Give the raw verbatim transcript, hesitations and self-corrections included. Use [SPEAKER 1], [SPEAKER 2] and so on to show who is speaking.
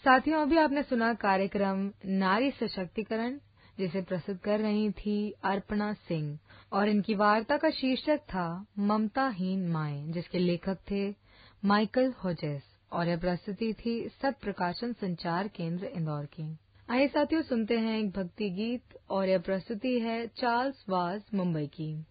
[SPEAKER 1] साथियों, अभी आपने सुना कार्यक्रम नारी सशक्तिकरण, जिसे प्रस्तुत कर रही थी अर्पणा सिंह, और इनकी वार्ता का शीर्षक था ममताहीन माएँ, जिसके लेखक थे माइकल होजेस, और यह प्रस्तुति थी सत प्रकाशन संचार केंद्र इंदौर की। आइए साथियों, सुनते हैं एक भक्ति गीत, और यह प्रस्तुति है चार्ल्स वाज मुंबई की।